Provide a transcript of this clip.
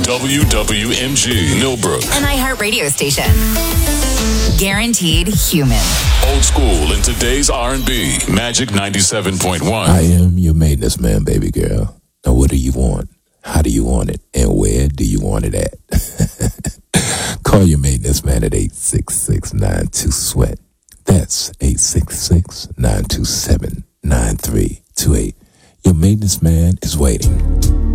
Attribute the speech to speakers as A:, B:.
A: WWMG, Millbrook.
B: An iHeart radio station. Guaranteed human.
A: Old school in today's R&B. Magic 97.1.
C: I am your maintenance man, baby girl. Now what do you want? How do you want it? And where do you want it at? Call your maintenance man at 866-92-SWEAT. That's 866-927-9328. Your maintenance man is waiting.